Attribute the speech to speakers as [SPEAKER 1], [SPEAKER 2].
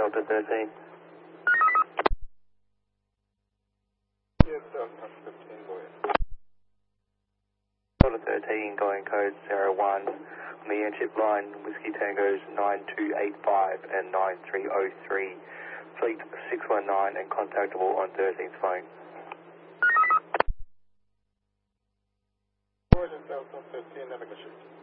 [SPEAKER 1] Delta 13.
[SPEAKER 2] Yes, Delta 15, go ahead.
[SPEAKER 1] Delta 13 going code 01 on the airship line, Whiskey Tangos 9285 and 9303. Fleet 619 and contactable on 13's phone.
[SPEAKER 2] Go ahead, Delta 15, navigation.